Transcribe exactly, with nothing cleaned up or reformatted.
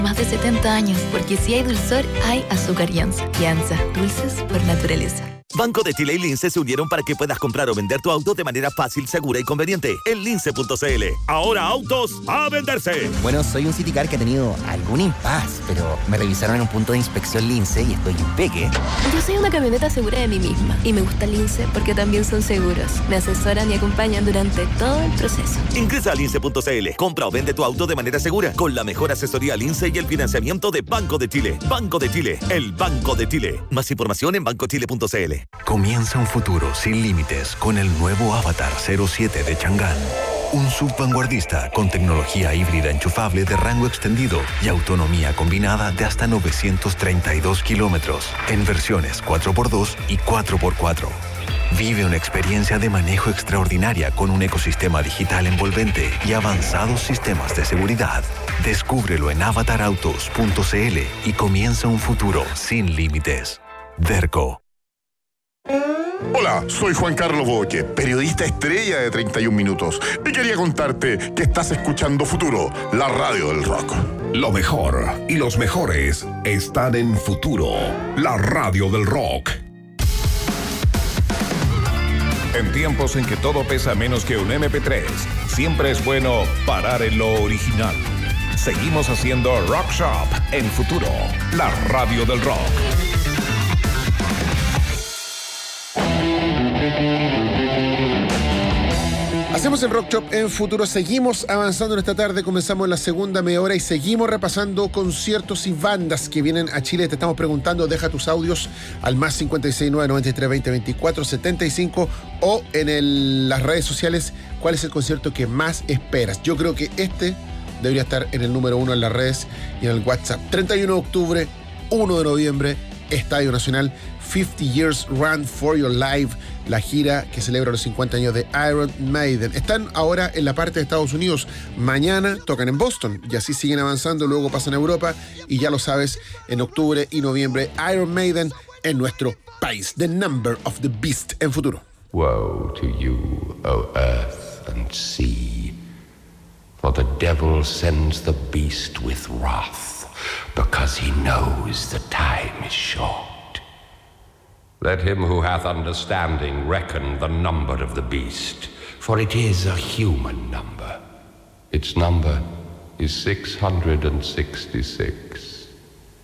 Más de setenta años, porque si hay dulzor, hay azúcar Yanza. Yanza, dulces por naturaleza. Banco de Chile y Lince se unieron para que puedas comprar o vender tu auto de manera fácil, segura y conveniente. En lince punto c l. Ahora autos a venderse. Bueno, soy un Citicar que ha tenido algún impas, pero me revisaron en un punto de inspección Lince y estoy impeque. Yo soy una camioneta segura de mí misma y me gusta Lince porque también son seguros. Me asesoran y acompañan durante todo el proceso. Ingresa a lince punto c l. Compra o vende tu auto de manera segura con la mejor asesoría Lince y el financiamiento de Banco de Chile. Banco de Chile, el Banco de Chile. Más información en banco chile punto c l. Comienza un futuro sin límites con el nuevo Avatar cero siete de Chang'an. Un subvanguardista con tecnología híbrida enchufable de rango extendido y autonomía combinada de hasta novecientos treinta y dos kilómetros en versiones cuatro por dos y cuatro por cuatro. Vive una experiencia de manejo extraordinaria con un ecosistema digital envolvente y avanzados sistemas de seguridad. Descúbrelo en avatar autos punto c l y comienza un futuro sin límites. Derco. Hola, soy Juan Carlos Boque, periodista estrella de treinta y un minutos, y quería contarte que estás escuchando Futuro, la radio del rock. Lo mejor y los mejores están en Futuro, la radio del rock. En tiempos en que todo pesa menos que un eme pe tres, siempre es bueno parar en lo original. Seguimos haciendo Rock Shop en Futuro, la radio del rock. Hacemos el Rock Shop en Futuro, seguimos avanzando en esta tarde, comenzamos la segunda media hora y seguimos repasando conciertos y bandas que vienen a Chile. Te estamos preguntando, deja tus audios al más cincuenta y seis nueve noventa y tres veinte veinticuatro setenta y cinco o en el, las redes sociales, ¿cuál es el concierto que más esperas? Yo creo que este debería estar en el número uno en las redes y en el WhatsApp. treinta y uno de octubre, uno de noviembre, Estadio Nacional, cincuenta Years Run for Your Life, la gira que celebra los cincuenta años de Iron Maiden. Están ahora en la parte de Estados Unidos. Mañana tocan en Boston y así siguen avanzando, luego pasan a Europa y ya lo sabes, en octubre y noviembre Iron Maiden en nuestro país. The Number of the Beast en Futuro. Woe to you, O earth and sea, for the devil sends the beast with wrath, because he knows the time is short. Let him who hath understanding reckon the number of the beast, for it is a human number. Its number is six hundred sixty-six.